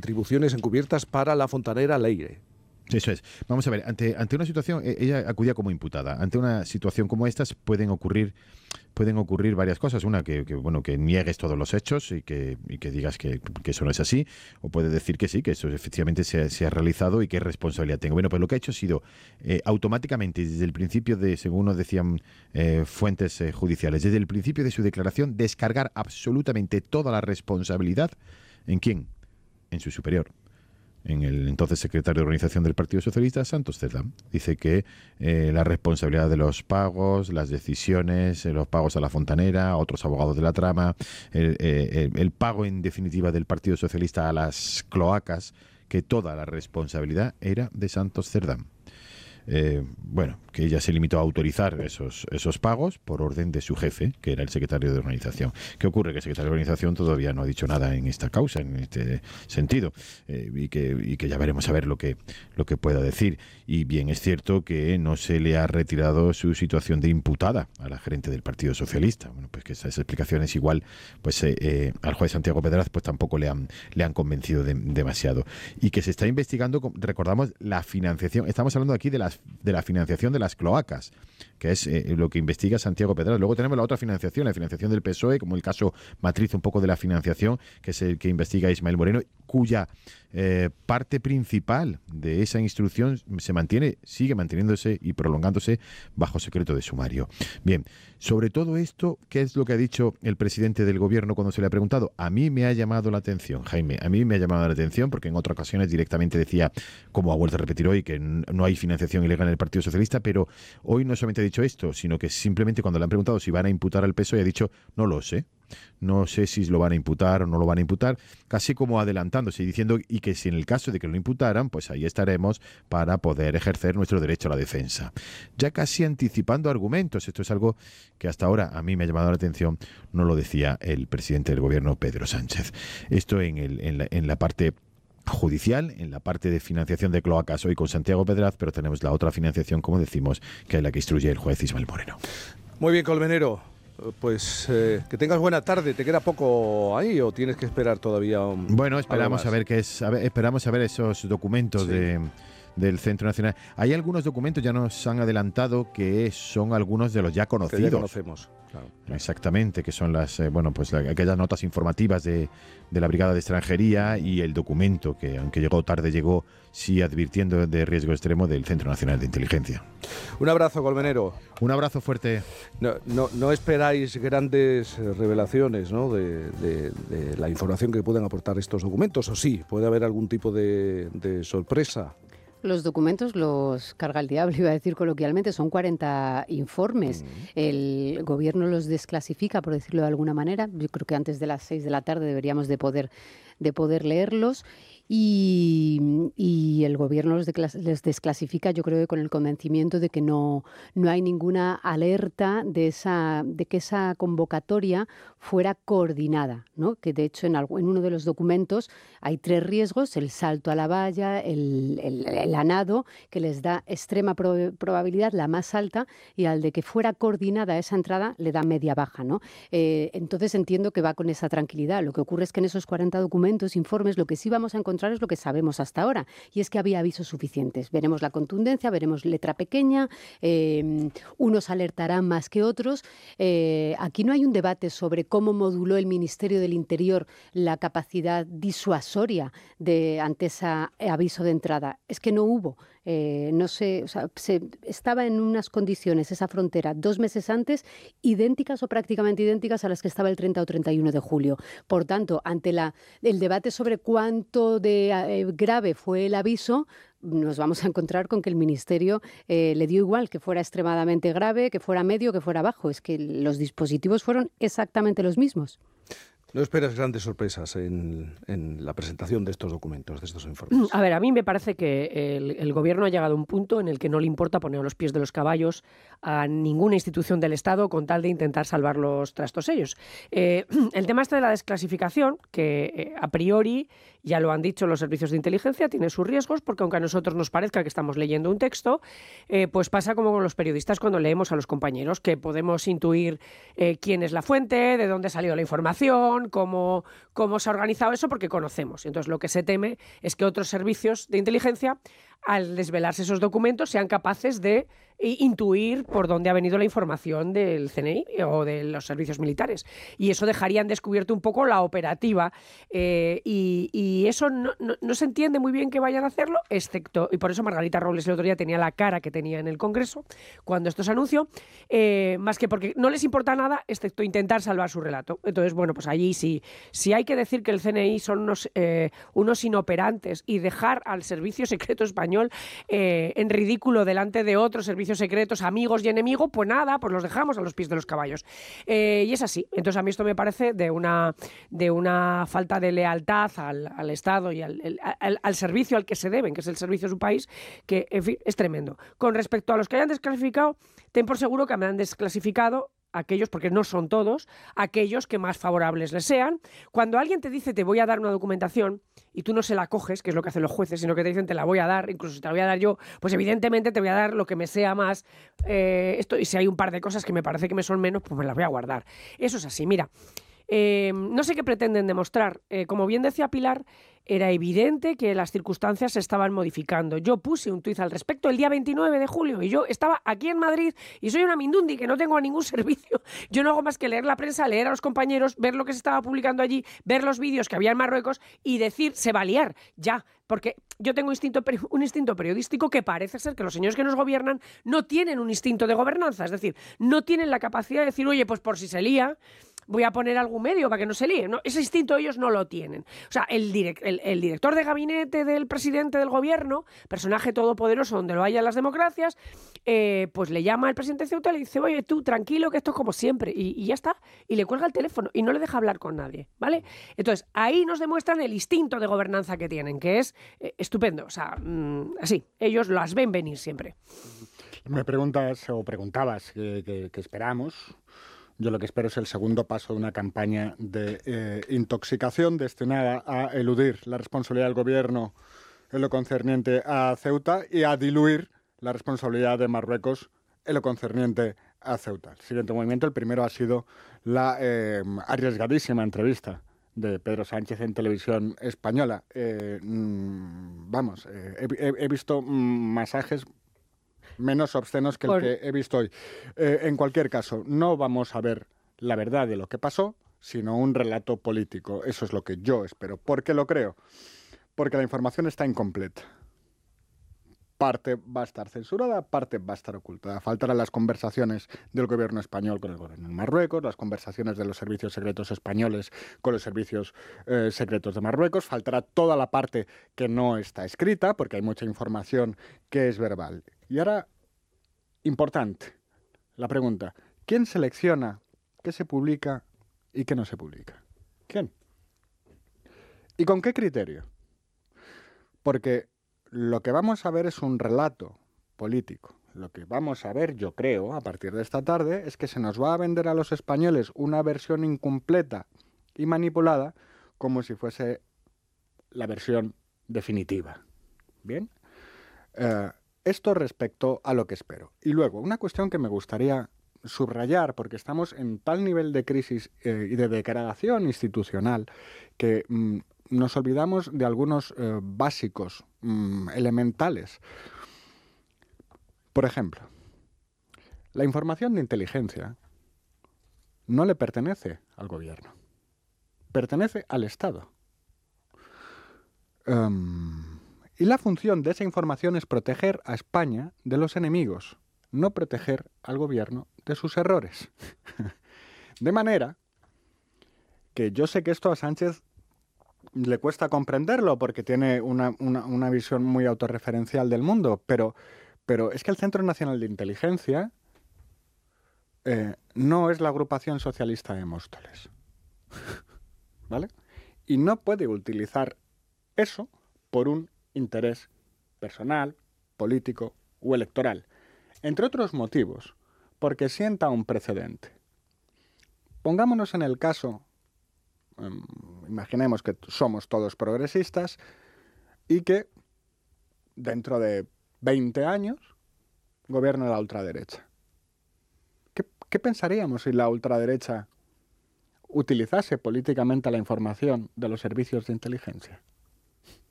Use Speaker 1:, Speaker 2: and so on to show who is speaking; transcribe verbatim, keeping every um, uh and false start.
Speaker 1: retribuciones encubiertas para la fontanera Leire.
Speaker 2: Eso es. Vamos a ver, ante, ante una situación, ella acudía como imputada. Ante una situación como estas pueden ocurrir pueden ocurrir varias cosas. Una, que, que bueno que niegues todos los hechos y que, y que digas que, que eso no es así. O puede decir que sí, que eso efectivamente se, se ha realizado y qué responsabilidad tengo. Bueno, pues lo que ha hecho ha sido eh, automáticamente, desde el principio de, según nos decían eh, fuentes eh, judiciales, desde el principio de su declaración, descargar absolutamente toda la responsabilidad. ¿En quién? En su superior. En el entonces secretario de Organización del Partido Socialista, Santos Cerdá. Dice que eh, la responsabilidad de los pagos, las decisiones, eh, los pagos a la fontanera, a otros abogados de la trama, el, eh, el, el pago en definitiva del Partido Socialista a las cloacas, que toda la responsabilidad era de Santos Cerdá. Eh, bueno, que ella se limitó a autorizar esos, esos pagos por orden de su jefe, que era el secretario de organización. ¿Qué ocurre? Que el secretario de organización todavía no ha dicho nada en esta causa, en este sentido, eh, y, que, y que ya veremos a ver lo que, lo que pueda decir. Y bien, es cierto que no se le ha retirado su situación de imputada a la gerente del Partido Socialista. Bueno, pues que esas explicaciones igual, pues eh, eh, al juez Santiago Pedraz, pues tampoco le han, le han convencido de, demasiado. Y que se está investigando, recordamos, la financiación. Estamos hablando aquí de las de la financiación de las cloacas, que es eh, lo que investiga Santiago Pedraz. Luego tenemos la otra financiación, la financiación del P S O E, como el caso matriz un poco de la financiación, que es el que investiga Ismael Moreno, cuya eh, parte principal de esa instrucción se mantiene, sigue manteniéndose y prolongándose bajo secreto de sumario. Bien, sobre todo esto, ¿qué es lo que ha dicho el presidente del gobierno cuando se le ha preguntado? A mí me ha llamado la atención, Jaime, a mí me ha llamado la atención, porque en otras ocasiones directamente decía, como ha vuelto a repetir hoy, que no hay financiación ilegal en el Partido Socialista, pero hoy no solamente ha dicho esto, sino que simplemente cuando le han preguntado si van a imputar al P S O E, ha dicho, no lo sé. No sé si lo van a imputar o no lo van a imputar, casi como adelantándose y diciendo y que si en el caso de que lo imputaran, pues ahí estaremos para poder ejercer nuestro derecho a la defensa. Ya casi anticipando argumentos. Esto es algo que hasta ahora a mí me ha llamado la atención, no lo decía el presidente del gobierno, Pedro Sánchez. Esto en, el, en, la, en la parte judicial, en la parte de financiación de cloacas hoy con Santiago Pedraz, pero tenemos la otra financiación, como decimos, que es la que instruye el juez Ismael Moreno.
Speaker 1: Muy bien, Colmenero. Pues eh, que tengas buena tarde. ¿Te queda poco ahí o tienes que esperar todavía un,
Speaker 2: Bueno, esperamos a ver qué es, a ver, esperamos a ver esos documentos sí. de del Centro Nacional. Hay algunos documentos, ya nos han adelantado, que son algunos de los ya conocidos.
Speaker 1: Que ya conocemos. Claro.
Speaker 2: Exactamente, que son las eh, bueno pues la, aquellas notas informativas de, de la Brigada de Extranjería y el documento que, aunque llegó tarde, llegó sí advirtiendo de riesgo extremo del Centro Nacional de Inteligencia.
Speaker 1: Un abrazo, Colmenero.
Speaker 2: Un abrazo fuerte.
Speaker 1: No, no, no esperáis grandes revelaciones, ¿no? de, de, de la información que pueden aportar estos documentos, o sí, puede haber algún tipo de, de sorpresa.
Speaker 3: Los documentos los carga el diablo, iba a decir coloquialmente, son cuarenta informes. Mm. El gobierno los desclasifica, por decirlo de alguna manera. Yo creo que antes de las seis de la tarde deberíamos de poder, de poder leerlos. Y, y el gobierno los, declas, les desclasifica, yo creo que con el convencimiento de que no, no hay ninguna alerta de, esa, de que esa convocatoria fuera coordinada, ¿no? Que de hecho en, algo, en uno de los documentos hay tres riesgos: el salto a la valla, el, el, el a nado, que les da extrema pro, probabilidad, la más alta, y al de que fuera coordinada esa entrada le da media baja, ¿no? Eh, entonces entiendo que va con esa tranquilidad. Lo que ocurre es que en esos cuarenta documentos, informes, lo que sí vamos a encontrar es lo que sabemos hasta ahora, y es que había avisos suficientes. Veremos la contundencia, veremos letra pequeña, eh, unos alertarán más que otros. Eh, aquí no hay un debate sobre cómo moduló el Ministerio del Interior la capacidad disuasoria de, ante ese aviso de entrada. Es que no hubo. Eh, no sé, o sea, se, estaba en unas condiciones esa frontera dos meses antes idénticas o prácticamente idénticas a las que estaba el treinta o treinta y uno de julio. Por tanto, ante la, el debate sobre cuánto de eh, grave fue el aviso, nos vamos a encontrar con que el Ministerio eh, le dio igual que fuera extremadamente grave, que fuera medio, que fuera bajo. Es que los dispositivos fueron exactamente los mismos.
Speaker 1: ¿No esperas grandes sorpresas en, en la presentación de estos documentos, de estos informes?
Speaker 4: A ver, a mí me parece que el, el Gobierno ha llegado a un punto en el que no le importa poner a los pies de los caballos a ninguna institución del Estado con tal de intentar salvar los trastos ellos. Eh, el tema este de la desclasificación, que eh, a priori Ya lo han dicho los servicios de inteligencia, tiene sus riesgos, porque aunque a nosotros nos parezca que estamos leyendo un texto, eh, pues pasa como con los periodistas cuando leemos a los compañeros, que podemos intuir eh, quién es la fuente, de dónde salió la información, cómo, cómo se ha organizado eso, porque conocemos. Entonces, lo que se teme es que otros servicios de inteligencia, al desvelarse esos documentos, sean capaces de intuir por dónde ha venido la información del C N I o de los servicios militares. Y eso dejaría en descubierto un poco la operativa eh, y, y eso no, no, no se entiende muy bien que vayan a hacerlo, excepto, y por eso Margarita Robles el otro día tenía la cara que tenía en el Congreso cuando esto se anunció, eh, más que porque no les importa nada, excepto intentar salvar su relato. Entonces, bueno, pues allí sí, si hay que decir que el C N I son unos, eh, unos inoperantes y dejar al Servicio Secreto Español eh, en ridículo delante de otros servicios secretos, amigos y enemigos, pues nada, pues los dejamos a los pies de los caballos. Eh, y es así. Entonces a mí esto me parece de una, de una falta de lealtad al, al Estado y al, el, al, al servicio al que se deben, que es el servicio de su país, que en fin, es tremendo. Con respecto a los que hayan desclasificado, ten por seguro que me han desclasificado aquellos, porque no son todos, aquellos que más favorables les sean. Cuando alguien te dice te voy a dar una documentación y tú no se la coges, que es lo que hacen los jueces, sino que te dicen te la voy a dar, incluso si te la voy a dar yo, pues evidentemente te voy a dar lo que me sea más eh, esto, y si hay un par de cosas que me parece que me son menos, pues me las voy a guardar. Eso es así, mira. Eh, no sé qué pretenden demostrar. Eh, como bien decía Pilar, era evidente que las circunstancias se estaban modificando. Yo puse un tuit al respecto el día veintinueve de julio y yo estaba aquí en Madrid y soy una mindundi que no tengo a ningún servicio. Yo no hago más que leer la prensa, leer a los compañeros, ver lo que se estaba publicando allí, ver los vídeos que había en Marruecos y decir, se va a liar, ya. Porque yo tengo instinto, un instinto periodístico que parece ser que los señores que nos gobiernan no tienen un instinto de gobernanza. Es decir, no tienen la capacidad de decir, oye, pues por si se lía, voy a poner algún medio para que no se líe. No, ese instinto ellos no lo tienen. O sea, el, direct, el, el director de gabinete del presidente del gobierno, personaje todopoderoso donde lo hayan las democracias, eh, pues le llama al presidente Ceuta y le dice, oye, tú, tranquilo, que esto es como siempre. Y, y ya está. Y le cuelga el teléfono y no le deja hablar con nadie, ¿vale? Entonces, ahí nos demuestran el instinto de gobernanza que tienen, que es eh, estupendo. O sea, mmm, así, ellos las ven venir siempre.
Speaker 5: Me preguntas o preguntabas qué que, que esperamos. Yo lo que espero es el segundo paso de una campaña de eh, intoxicación destinada a eludir la responsabilidad del gobierno en lo concerniente a Ceuta y a diluir la responsabilidad de Marruecos en lo concerniente a Ceuta. El siguiente movimiento, el primero ha sido la eh, arriesgadísima entrevista de Pedro Sánchez en televisión española. Eh, mm, vamos, eh, he, he visto mm, masajes menos obscenos que el Por... que he visto hoy. Eh, en cualquier caso, no vamos a ver la verdad de lo que pasó, sino un relato político. Eso es lo que yo espero. ¿Por qué lo creo? Porque la información está incompleta. Parte va a estar censurada, parte va a estar oculta. Faltarán las conversaciones del gobierno español con el gobierno de Marruecos, las conversaciones de los servicios secretos españoles con los servicios eh, secretos de Marruecos. Faltará toda la parte que no está escrita, porque hay mucha información que es verbal. Y ahora, importante, la pregunta, ¿quién selecciona qué se publica y qué no se publica? ¿Quién? ¿Y con qué criterio? Porque lo que vamos a ver es un relato político. Lo que vamos a ver, yo creo, a partir de esta tarde, es que se nos va a vender a los españoles una versión incompleta y manipulada como si fuese la versión definitiva. ¿Bien? Eh, esto respecto a lo que espero. Y luego, una cuestión que me gustaría subrayar, porque estamos en tal nivel de crisis eh, y de degradación institucional que mm, nos olvidamos de algunos eh, básicos, mmm, elementales. Por ejemplo, la información de inteligencia no le pertenece al gobierno, pertenece al Estado. Um, y la función de esa información es proteger a España de los enemigos, no proteger al gobierno de sus errores. De manera que yo sé que esto a Sánchez le cuesta comprenderlo porque tiene una, una, una visión muy autorreferencial del mundo, pero, pero es que el Centro Nacional de Inteligencia eh, no es la agrupación socialista de Móstoles, ¿vale? Y no puede utilizar eso por un interés personal, político o electoral, entre otros motivos, porque sienta un precedente. Pongámonos en el caso imaginemos que somos todos progresistas y que dentro de veinte años gobierna la ultraderecha. ¿Qué, qué pensaríamos si la ultraderecha utilizase políticamente la información de los servicios de inteligencia?